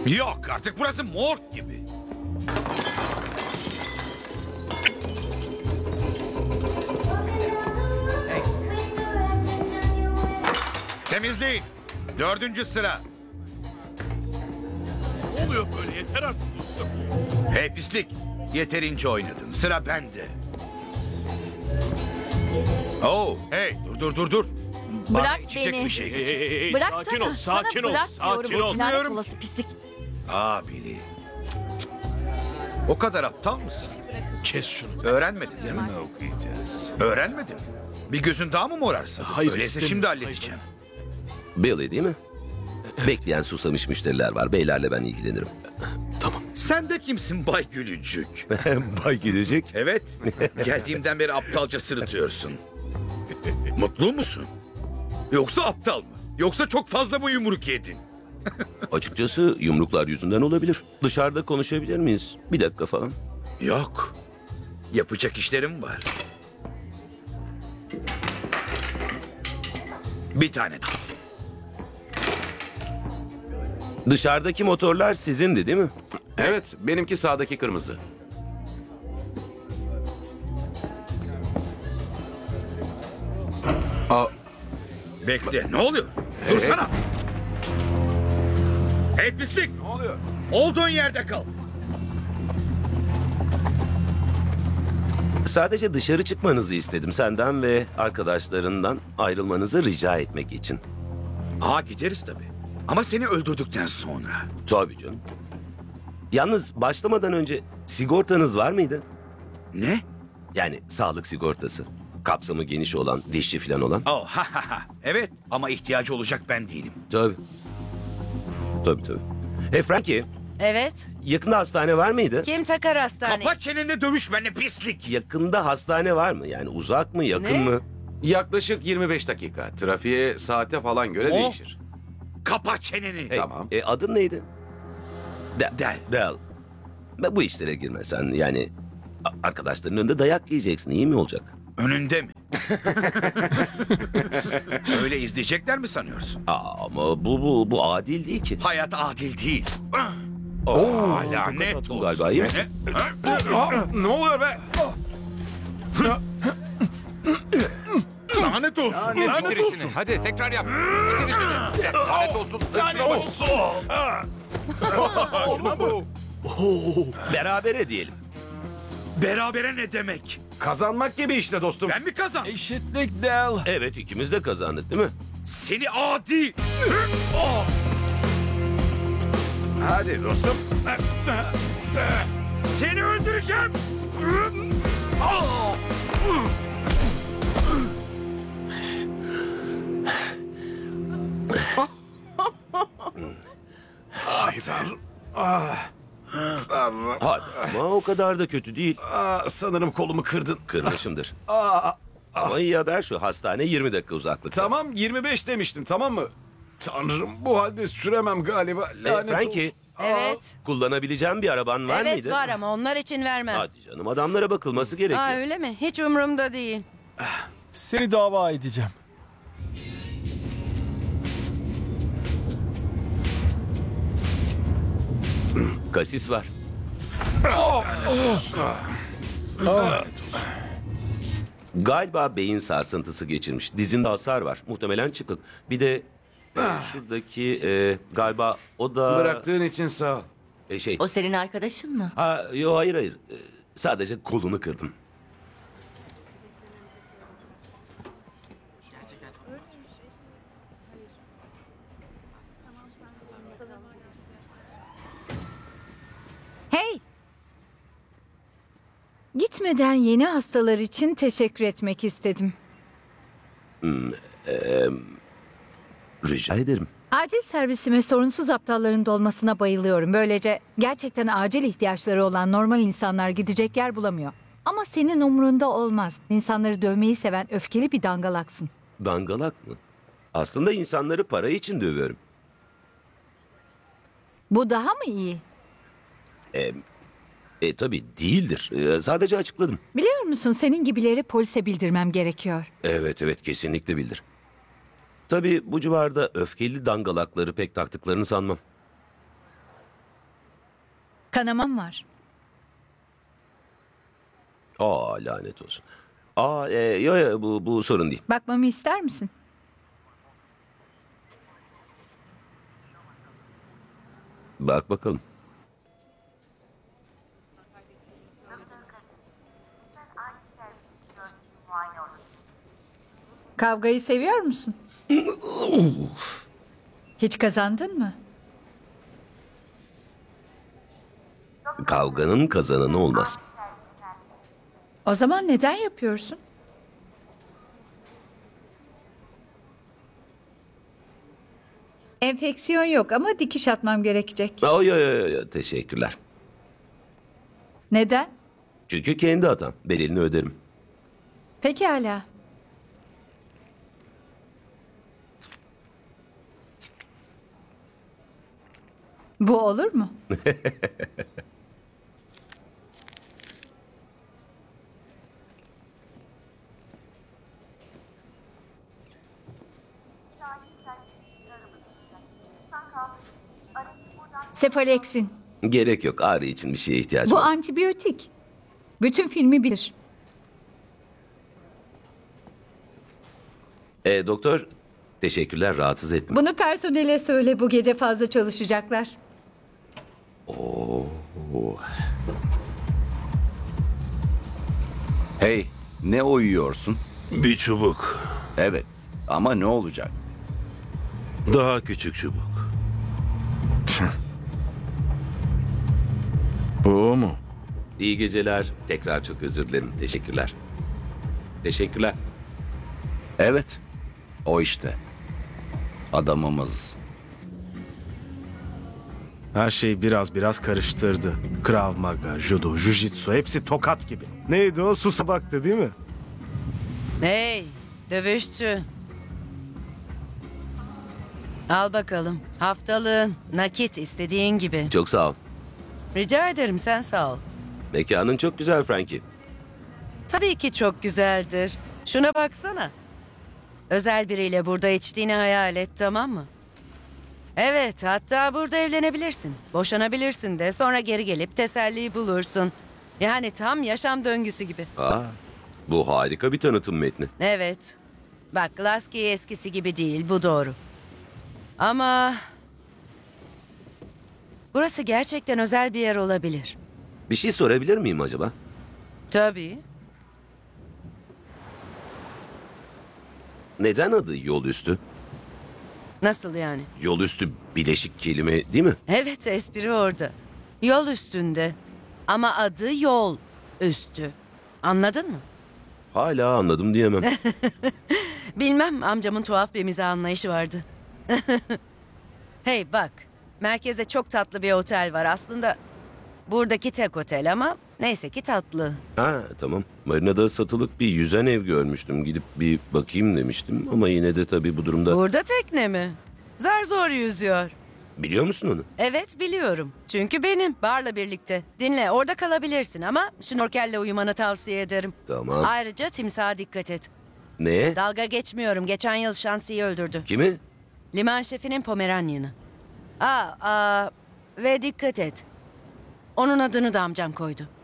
Yok artık, burası morg gibi. Temizleyin. 4. sıra. Ne oluyor böyle? Yeter artık dostum. Hey pislik. Yeterince oynadın. Sıra bende. Oh, hey, dur. Bana Bırak içecek beni. bir şey getir. Hey, Bıraksana. sakin ol, sakin Sana ol, bırak sakin diyorum. ol. Lanet Bilmiyorum. olası pislik. Billy. O kadar aptal mısın? Kes şunu. Öğrenmedin değil mi? Okuyacağız. Öğrenmedin. Bir gözün daha mı morarsın? Hayır, Öyleyse istemiyorum. şimdi halledeceğim. Billy değil mi? Bekleyen susamış müşteriler var. Beylerle ben ilgilenirim. Tamam. Sen de kimsin Bay Gülücük? Bay Gülücük. Evet. Geldiğimden beri aptalca sırıtıyorsun. Mutlu musun? Yoksa aptal mı? Yoksa çok fazla mı yumruk yedin? Açıkçası yumruklar yüzünden olabilir. Dışarıda konuşabilir miyiz? Bir dakika falan. Yok. Yapacak işlerim var. Bir tane daha. Dışarıdaki motorlar sizindi değil mi? Evet, benimki sağdaki kırmızı. Bekle. Ne oluyor? Dursana. Hey pislik. Ne oluyor? Olduğun yerde kal. Sadece dışarı çıkmanızı istedim senden ve arkadaşlarından ayrılmanızı rica etmek için. Gideriz tabii. Ama seni öldürdükten sonra. Tabii canım. Yalnız başlamadan önce sigortanız var mıydı? Ne? Yani sağlık sigortası. Kapsamı geniş olan, dişçi falan olan. Evet ama ihtiyacı olacak ben değilim. Tabii. Tabii. Frankie, Evet. yakında hastane var mıydı? Kim takar hastaneyi? Kapat çeneni, dövüş benimle pislik. Yakında hastane var mı? Yani uzak mı, yakın Ne? mı? Yaklaşık 25 dakika. Trafiğe saate falan göre O- değişir. Kapat çeneni. Hey, Tamam. Adın neydi? Del. Del. Bu işlere girmesen yani arkadaşların önünde dayak yiyeceksin. İyi mi olacak? Önünde mi? Öyle izleyecekler mi sanıyorsun? Ama bu adil değil ki. Hayat adil değil. Lanet olsun. Galiba iyi misin? Ne oluyor be? Lanet olsun. Bitir işini. Hadi tekrar yap. Bitir işini. Lanet olsun. Şuna bak. Berabere diyelim. Berabere ne demek? Kazanmak gibi işte dostum. Ben mi kazandım? Eşitlik Del. Evet, ikimiz de kazandık değil mi? Seni adi. Hadi dostum. Seni öldüreceğim. Ay tanrım. Tanrım. Hadi ama o kadar da kötü değil. Sanırım kolumu kırdın. Kırmışımdır. Ama iyi haber şu, hastane 20 dakika uzaklıkta. Tamam 25 demiştim, tamam mı? Tanrım, bu halde süremem galiba. Lanet Frankie, olsun. Evet. kullanabileceğim bir araban var Evet mıydı? var ama onlar için vermem. Hadi canım, adamlara bakılması gerekiyor. Öyle mi? Hiç umurumda değil. Seni dava edeceğim. Kasis var. Galiba beyin sarsıntısı geçirmiş. Dizinde hasar var. Muhtemelen çıkık. Bir de şuradaki galiba o da... Bıraktığın için sağ ol. Şey... O senin arkadaşın mı? Hayır. Sadece kolunu kırdım. Hey! Gitmeden yeni hastalar için teşekkür etmek istedim. Rica ederim. Acil servisime sorunsuz aptalların dolmasına bayılıyorum. Böylece gerçekten acil ihtiyaçları olan normal insanlar gidecek yer bulamıyor. Ama senin umurunda olmaz. İnsanları dövmeyi seven öfkeli bir dangalaksın. Dangalak mı? Aslında insanları para için dövüyorum. Bu daha mı iyi? Tabii değildir. Sadece açıkladım. Biliyor musun, senin gibileri polise bildirmem gerekiyor. Evet, kesinlikle bildir. Tabii bu civarda öfkeli dangalakları pek taktıklarını sanmam. Kanamam var. Aa, lanet olsun. Aa, yo, bu sorun değil. Bakmamı ister misin? Bak bakalım. Kavgayı seviyor musun? Hiç kazandın mı? Kavganın kazananı olmaz. O zaman neden yapıyorsun? Enfeksiyon yok ama dikiş atmam gerekecek. Aa, yo, teşekkürler. Neden? Çünkü kendi hatam. Bedelini öderim. Pekala. Bu olur mu? Sefaleksin. Gerek yok. Ağrı için bir şeye ihtiyacım Bu var. antibiyotik. Bütün filmi bilir. Doktor, teşekkürler. Rahatsız ettim. Bunu personele söyle, bu gece fazla çalışacaklar. Hey, ne uyuyorsun? Bir çubuk. Evet, ama ne olacak? Daha küçük çubuk. Bu o mu? İyi geceler. Tekrar çok özür dilerim. Teşekkürler. Teşekkürler. Evet, o işte. Adamımız. Her şey biraz karıştırdı. Krav Maga, Judo, Jiu-Jitsu hepsi tokat gibi. Neydi o? Susabaktı değil mi? Hey, dövüşçü. Al bakalım. Haftalığın, nakit istediğin gibi. Çok sağ ol. Rica ederim, sen sağ ol. Mekanın çok güzel Frankie. Tabii ki çok güzeldir. Şuna baksana. Özel biriyle burada içtiğini hayal et, tamam mı? Evet, hatta burada evlenebilirsin. Boşanabilirsin de sonra geri gelip teselli bulursun. Yani tam yaşam döngüsü gibi. Bu harika bir tanıtım metni. Evet. Bak, Glaski eskisi gibi değil, bu doğru. Ama burası gerçekten özel bir yer olabilir. Bir şey sorabilir miyim acaba? Tabii. Neden adı yol üstü? Nasıl yani? Yol üstü bileşik kelime değil mi? Evet, espri orada. Yol üstünde. Ama adı yol üstü. Anladın mı? Hala anladım diyemem. Bilmem, amcamın tuhaf bir mizah anlayışı vardı. Hey bak, merkezde çok tatlı bir otel var. Aslında buradaki tek otel ama neyse ki tatlı. Tamam. Marina'da satılık bir yüzen ev görmüştüm. Gidip bir bakayım demiştim. Ama yine de tabii bu durumda... Burada tekne mi? Zar zor yüzüyor. Biliyor musun onu? Evet, biliyorum. Çünkü benim, barla birlikte. Dinle, orada kalabilirsin ama şnorkelle uyumanı tavsiye ederim. Tamam. Ayrıca timsaha dikkat et. Ne? Dalga geçmiyorum. Geçen yıl Şansi'yi öldürdü. Kimi? Liman şefinin Pomeranian'ı. Ve dikkat et. Onun adını da amcam koydu.